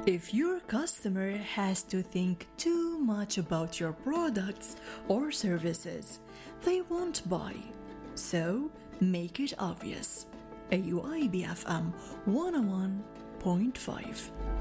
If your customer has to think too much about your products or services, they won't buy. So, make it obvious. AUI BFM 101.5